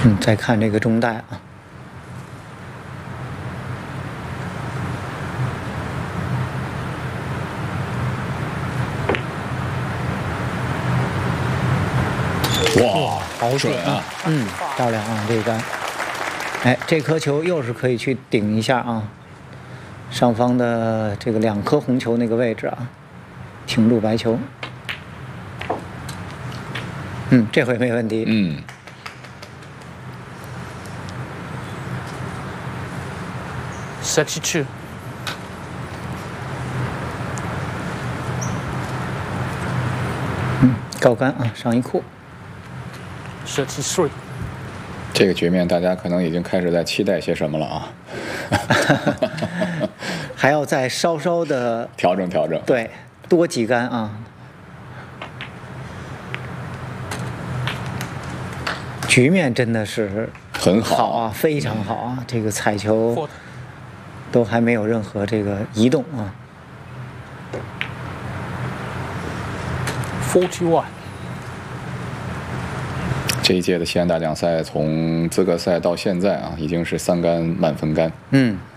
再看这个中带啊。 哇， 好准啊！ 漂亮啊，这杆。哎，这颗球又是可以去顶一下啊，上方的这个2颗红球那个位置啊，停住白球。这回没问题。 62。 高杆啊，上一库。 33。 这个局面大家可能已经开始在期待些什么了啊？ 还要再稍稍的调整调整。 对，多几杆啊。局面真的是很好啊，非常好啊！这个彩球都还没有任何这个移动啊。 41。 这一届的西安大奖赛从资格赛到现在啊，已经是3杆满分杆。